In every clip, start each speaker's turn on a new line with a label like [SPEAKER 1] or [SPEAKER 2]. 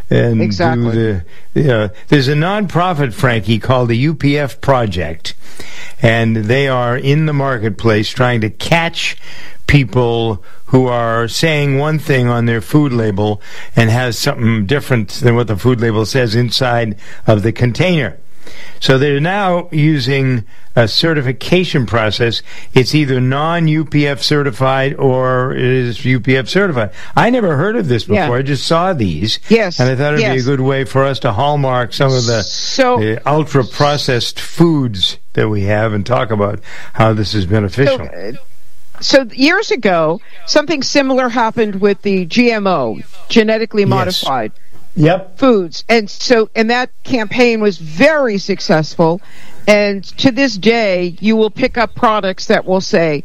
[SPEAKER 1] and
[SPEAKER 2] exactly.
[SPEAKER 1] do there's a nonprofit, Frankie, called the UPF Project, and they are in the marketplace trying to catch people who are saying one thing on their food label and has something different than what the food label says inside of the container. So they're now using a certification process. It's either non-UPF certified or it is UPF certified. I never heard of this before.
[SPEAKER 2] Yeah.
[SPEAKER 1] I just saw these.
[SPEAKER 2] Yes.
[SPEAKER 1] And I thought it would be a good way for us to hallmark some of the ultra-processed foods that we have and talk about how this is beneficial.
[SPEAKER 2] So years ago, something similar happened with the GMO, genetically modified.
[SPEAKER 1] Yep.
[SPEAKER 2] Foods. And that campaign was very successful. And to this day, you will pick up products that will say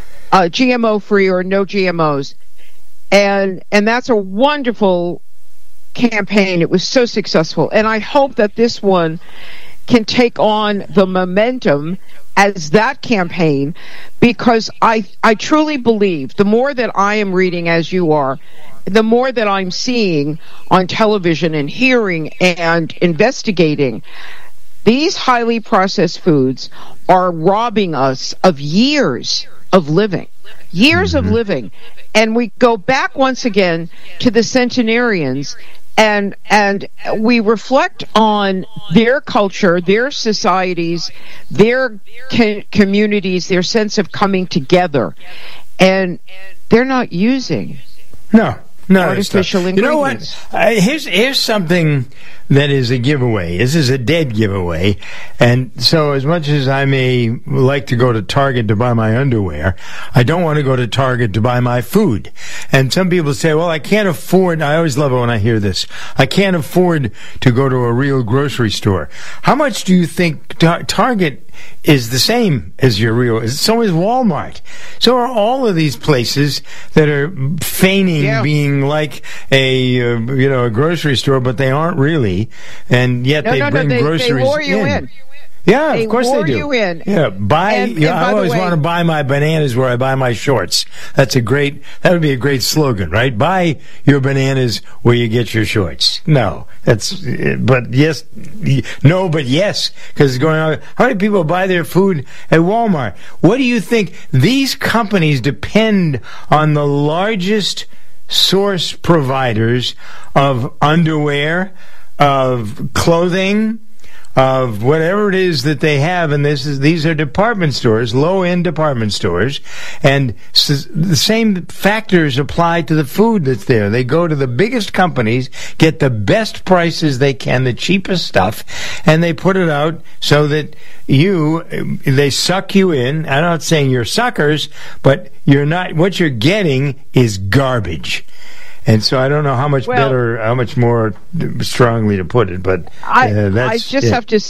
[SPEAKER 2] GMO free or no GMOs. And that's a wonderful campaign. It was so successful. And I hope that this one can take on the momentum as that campaign, because I truly believe the more that I am reading as you are, the more that I'm seeing on television and hearing and investigating, these highly processed foods are robbing us of years of living. Years of living. And we go back once again to the centenarians and we reflect on their culture, their societies, their communities, their sense of coming together. And they're not using artificial ingredients.
[SPEAKER 1] You know what? Here's something that is a giveaway. This is a dead giveaway. And so as much as I may like to go to Target to buy my underwear, I don't want to go to Target to buy my food. And some people say, well, I can't afford, I always love it when I hear this, I can't afford to go to a real grocery store. How much do you think Target is the same as your real? So is Walmart. So are all of these places that are feigning being like a grocery store, but they aren't really. And yet they bring groceries
[SPEAKER 2] they lure you in.
[SPEAKER 1] Yeah, of course they do.
[SPEAKER 2] They lure you in.
[SPEAKER 1] Yeah, I always want to buy my bananas where I buy my shorts. That would be a great slogan, right? Buy your bananas where you get your shorts. But yes, because it's going on. How many people buy their food at Walmart? What do you think? These companies depend on the largest source providers of underwear, of clothing, of whatever it is that they have, and these are department stores, low-end department stores, and the same factors apply to the food that's there. They go to the biggest companies, get the best prices they can, the cheapest stuff, and they put it out so that they suck you in. I'm not saying you're suckers, but you're not. What you're getting is garbage. And so I don't know how much better, how much more strongly to put it, but
[SPEAKER 2] I just have to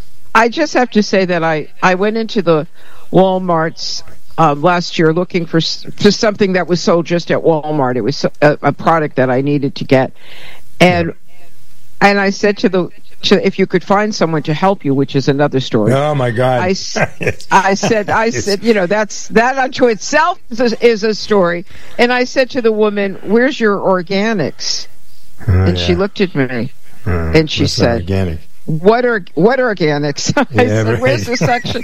[SPEAKER 2] say that I went into the Walmarts last year looking for something that was sold just at Walmart. It was a product that I needed to get, and I said to if you could find someone to help you, which is another story.
[SPEAKER 1] Oh my God!
[SPEAKER 2] I said, that unto itself is a story. And I said to the woman, "Where's your organics?" And she looked at me, and she said,
[SPEAKER 1] "Organic.
[SPEAKER 2] What organics?" I said, "Where's the section?"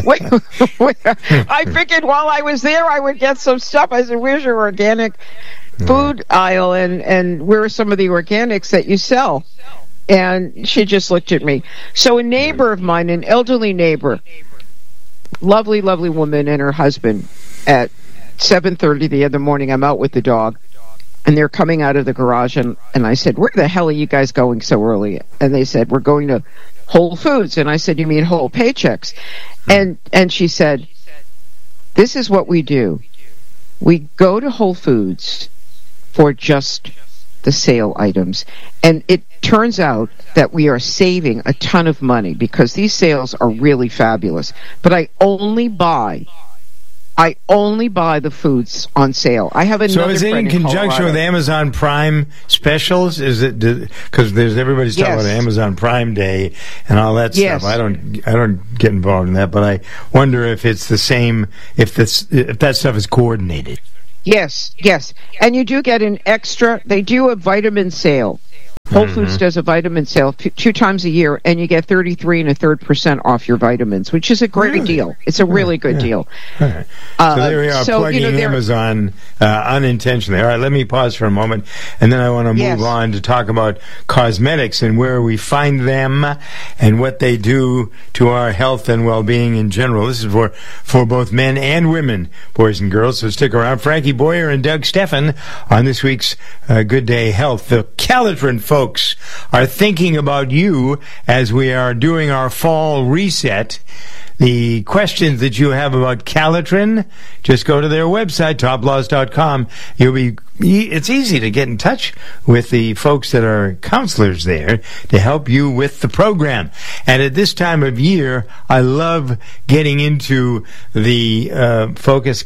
[SPEAKER 2] I figured while I was there, I would get some stuff. I said, "Where's your organic food aisle? And where are some of the organics that you sell?" And she just looked at me. So a neighbor of mine, an elderly neighbor, lovely, lovely woman and her husband, at 7:30 the other morning, I'm out with the dog, and they're coming out of the garage, and I said, "Where the hell are you guys going so early?" And they said, "We're going to Whole Foods." And I said, "You mean Whole Paychecks?" And she said, "This is what we do. We go to Whole Foods for just the sale items, and it turns out that we are saving a ton of money because these sales are really fabulous. But I only buy the foods on sale. I have another.
[SPEAKER 1] So is it in conjunction with Amazon Prime specials? Is it because everybody's talking about Amazon Prime Day and all that stuff? I don't get involved in that, but I wonder if it's the same. If that stuff is coordinated.
[SPEAKER 2] Yes, and you do get an extra. They do a vitamin sale Whole Foods does a vitamin sale 2 times a year, and you get 33 1/3% off your vitamins, which is a great deal. It's a really good deal.
[SPEAKER 1] All right. So there we are, plugging Amazon unintentionally. All right, let me pause for a moment, and then I want to move on to talk about cosmetics and where we find them and what they do to our health and well-being in general. This is for both men and women, boys and girls, so stick around. Frankie Boyer and Doug Steffen on this week's Good Day Health. The Calitrin folks are thinking about you as we are doing our fall reset. The questions that you have about Calitrin, just go to their website, toplaws.com. It's easy to get in touch with the folks that are counselors there to help you with the program. And at this time of year, I love getting into the focus.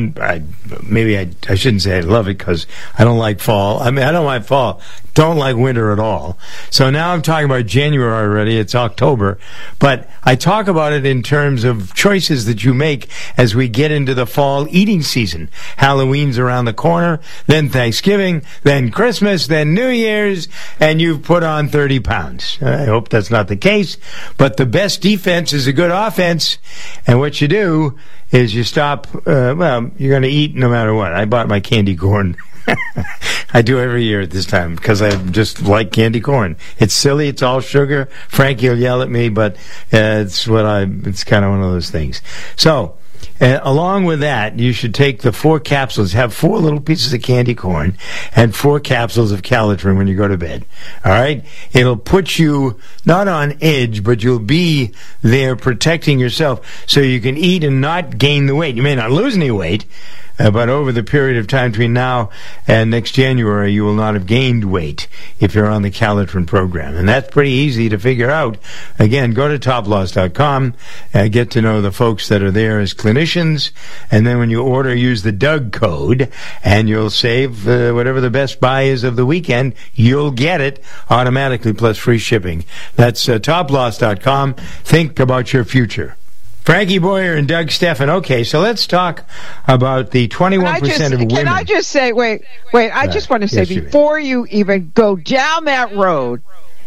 [SPEAKER 1] Maybe I shouldn't say I love it because I don't like fall. I mean, I don't like fall. Don't like winter at all. So now I'm talking about January already. It's October. But I talk about it in terms of choices that you make as we get into the fall eating season. Halloween's around the corner, then Thanksgiving, then Christmas, then New Year's, and you've put on 30 pounds. I hope that's not the case. But the best defense is a good offense. And what you do is you stop, you're going to eat no matter what. I bought my candy corn. I do every year at this time because I just like candy corn. It's silly. It's all sugar. Frankie will yell at me, but it's kind of one of those things. So, along with that, you should take the 4 capsules, have 4 little pieces of candy corn and 4 capsules of Calitrin when you go to bed. All right? It'll put you not on edge, but you'll be there protecting yourself so you can eat and not gain the weight. You may not lose any weight, but over the period of time between now and next January, you will not have gained weight if you're on the Calitrin program. And that's pretty easy to figure out. Again, go to toplaws.com, get to know the folks that are there as clinicians, and then when you order, use the Doug code, and you'll save whatever the best buy is of the weekend. You'll get it automatically, plus free shipping. That's toplaws.com. Think about your future. Frankie Boyer and Doug Steffen. Okay, so let's talk about the 21% of women.
[SPEAKER 2] Can I just say, wait, I just want to say, before you even go down that road,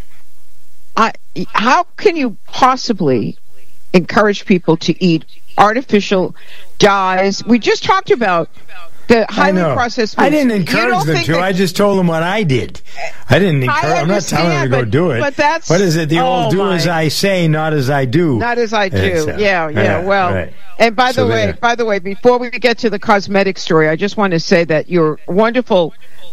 [SPEAKER 2] how can you possibly encourage people to eat artificial dyes? We just talked about the highly processed foods.
[SPEAKER 1] I didn't encourage them to. I just told them what I did. I didn't encourage. I'm not telling them to go do it.
[SPEAKER 2] But that's
[SPEAKER 1] what is it? The old "do as I say, not as I do."
[SPEAKER 2] Not as I do. Yeah. Well, right. And by the way, before we get to the cosmetic story, I just want to say that your wonderful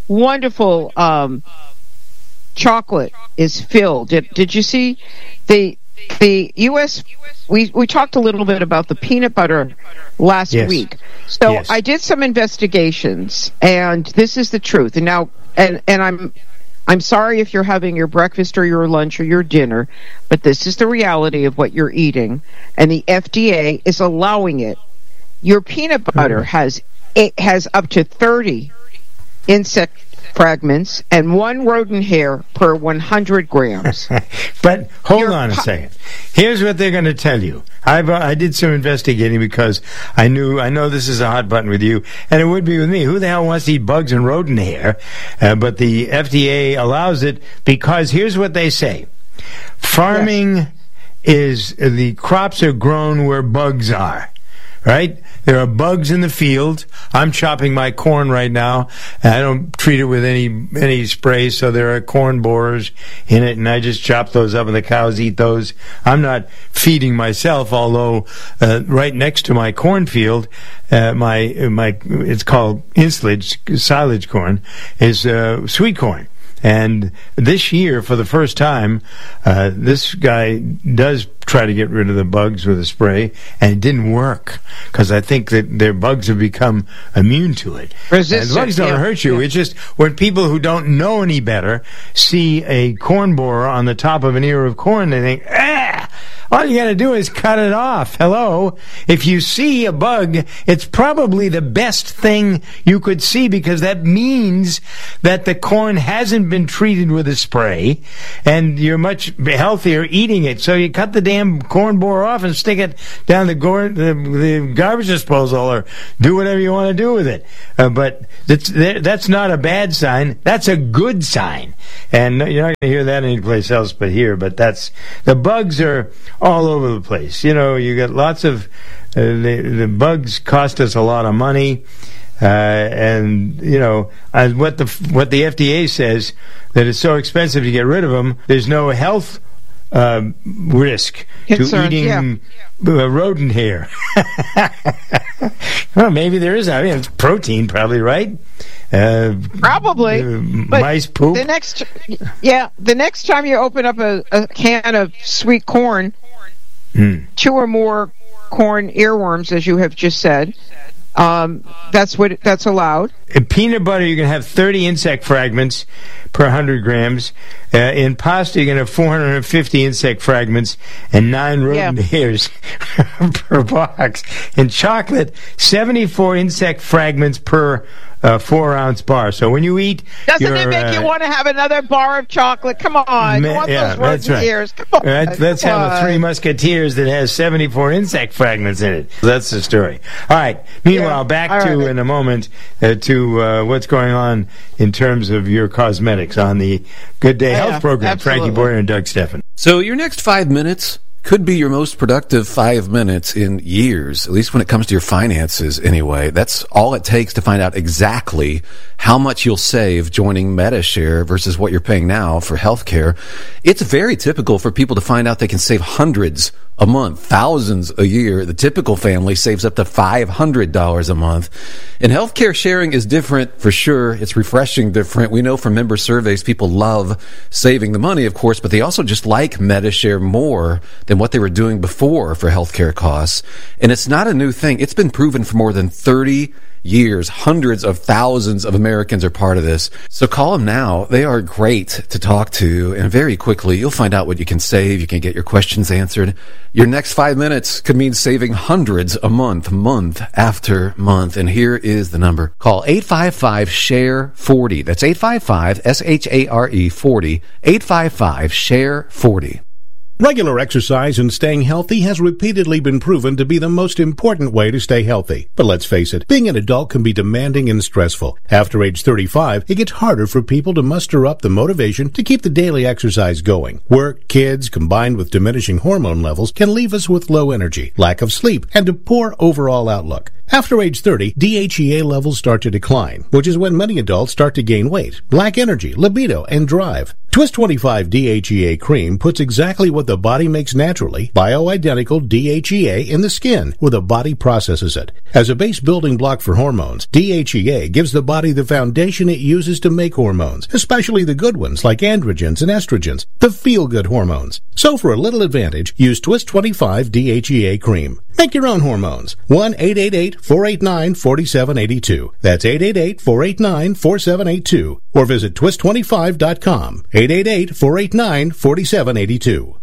[SPEAKER 2] chocolate is filled. Did you see the U.S. We talked a little bit about the peanut butter last week. So I did some investigations, and this is the truth. And now, and I'm sorry if you're having your breakfast or your lunch or your dinner, but this is the reality of what you're eating, and the FDA is allowing it. Your peanut butter has up to 30 insect fragments and 1 rodent hair per 100 grams.
[SPEAKER 1] But hold on a second. Here's what they're going to tell you. I did some investigating because I know this is a hot button with you, and it would be with me. Who the hell wants to eat bugs and rodent hair? But the FDA allows it because here's what they say. Farming is the crops are grown where bugs are. Right? There are bugs in the field. I'm chopping my corn right now. I don't treat it with any spray, so there are corn borers in it, and I just chop those up, and the cows eat those. I'm not feeding myself, although right next to my cornfield, it's called silage corn, is sweet corn. And this year, for the first time, this guy does try to get rid of the bugs with a spray, and it didn't work because I think that their bugs have become immune to it.
[SPEAKER 2] Resistant.
[SPEAKER 1] And bugs don't hurt you. It's just when people who don't know any better see a corn borer on the top of an ear of corn, they think, all you got to do is cut it off. Hello? If you see a bug, it's probably the best thing you could see, because that means that the corn hasn't been treated with a spray and you're much healthier eating it. So you cut the damn corn borer off and stick it down the garbage disposal, or do whatever you want to do with it. But that's not a bad sign. That's a good sign. And you're not going to hear that anyplace else but here. But the bugs are all over the place. You know, you got lots of the bugs cost us a lot of money. And you know, what the FDA says, that it's so expensive to get rid of them, there's no health risk to eating rodent hair. Well, maybe there is. I mean, it's protein, probably, right?
[SPEAKER 2] Probably. But
[SPEAKER 1] mice poop.
[SPEAKER 2] The next time you open up a can of sweet corn, 2 or more corn earworms, as you have just said, that's allowed.
[SPEAKER 1] In peanut butter, you can have 30 insect fragments per 100 grams. In pasta, you can have 450 insect fragments and 9 rodent hairs per box. In chocolate, 74 insect fragments per 4-ounce bar. So when you eat,
[SPEAKER 2] doesn't it make you want to have another bar of chocolate? Come on, you want those rodent hairs? Come on,
[SPEAKER 1] let's have a Three Musketeers that has 74 insect fragments in it. That's the story. All right. Meanwhile, back to in a moment to what's going on in terms of your cosmetics on the Good Day Health program.
[SPEAKER 2] Absolutely.
[SPEAKER 1] Frankie Boyer and Doug Steffen.
[SPEAKER 3] So your next 5 minutes could be your most productive 5 minutes in years, at least when it comes to your finances anyway. That's all it takes to find out exactly how much you'll save joining Medi-Share versus what you're paying now for healthcare. It's very typical for people to find out they can save hundreds a month, thousands a year. The typical family saves up to $500 a month. And healthcare sharing is different for sure. It's refreshing different. We know from member surveys people love saving the money, of course, but they also just like Medi-Share more than what they were doing before for healthcare costs. And it's not a new thing. It's been proven for more than 30 years. Hundreds of thousands of Americans are part of this. So call them now. They are great to talk to, and very quickly you'll find out what you can save. You can get your questions answered. Your next 5 minutes could mean saving hundreds a month, month after month. And here is the number. Call 855-SHARE-40. That's 855-SHARE-40. 855-SHARE-40.
[SPEAKER 4] Regular exercise and staying healthy has repeatedly been proven to be the most important way to stay healthy. But let's face it, being an adult can be demanding and stressful. After age 35, it gets harder for people to muster up the motivation to keep the daily exercise going. Work, kids, combined with diminishing hormone levels, can leave us with low energy, lack of sleep, and a poor overall outlook. After age 30, DHEA levels start to decline, which is when many adults start to gain weight, lack energy, libido, and drive. Twist 25 DHEA cream puts exactly what the body makes naturally, bioidentical DHEA in the skin, where the body processes it. As a base building block for hormones, DHEA gives the body the foundation it uses to make hormones, especially the good ones like androgens and estrogens, the feel-good hormones. So for a little advantage, use Twist 25 DHEA cream. Make your own hormones. 1-888-489-4782. That's 888-489-4782. Or visit twist25.com. 888-489-4782.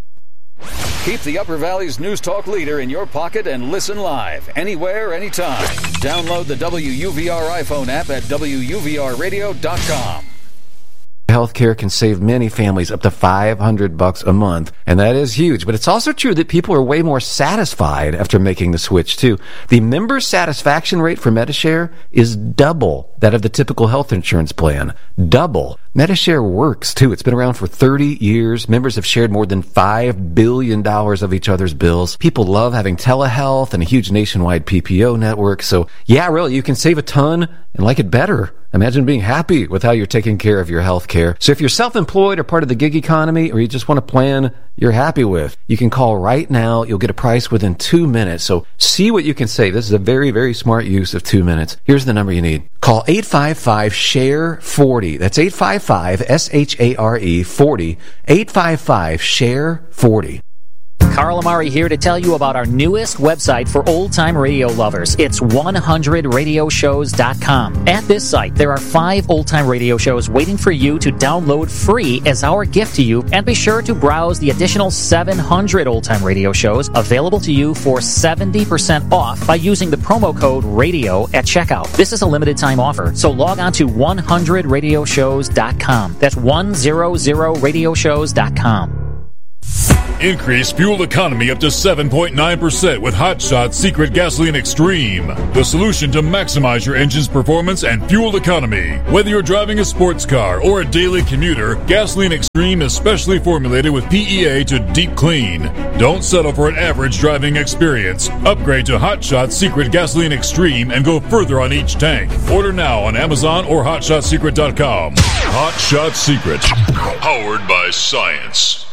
[SPEAKER 5] Keep the Upper Valley's News Talk leader in your pocket and listen live, anywhere, anytime. Download the WUVR iPhone app at WUVRradio.com.
[SPEAKER 3] Healthcare can save many families up to $500 a month, and that is huge. But it's also true that people are way more satisfied after making the switch, too. The member satisfaction rate for Medi-Share is double that of the typical health insurance plan. Double. Medi-Share works, too. It's been around for 30 years. Members have shared more than $5 billion of each other's bills. People love having telehealth and a huge nationwide PPO network. So, yeah, really, you can save a ton and like it better. Imagine being happy with how you're taking care of your health care. So if you're self-employed or part of the gig economy, or you just want a plan you're happy with, you can call right now. You'll get a price within 2 minutes. So see what you can save. This is a very, very smart use of 2 minutes. Here's the number you need. Call 855-SHARE-40. That's 855-SHARE-40. 855-SHARE-40.
[SPEAKER 6] Carl Amari here to tell you about our newest website for old-time radio lovers. It's 100radioshows.com. At this site, there are 5 old-time radio shows waiting for you to download free as our gift to you, and be sure to browse the additional 700 old-time radio shows available to you for 70% off by using the promo code RADIO at checkout. This is a limited-time offer, so log on to 100radioshows.com. That's 100radioshows.com.
[SPEAKER 7] Increase fuel economy up to 7.9% with Hot Shot Secret Gasoline Extreme. The solution to maximize your engine's performance and fuel economy. Whether you're driving a sports car or a daily commuter, Gasoline Extreme is specially formulated with PEA to deep clean. Don't settle for an average driving experience. Upgrade to Hot Shot Secret Gasoline Extreme and go further on each tank. Order now on Amazon or HotShotSecret.com. Hot Shot Secret. Powered by science.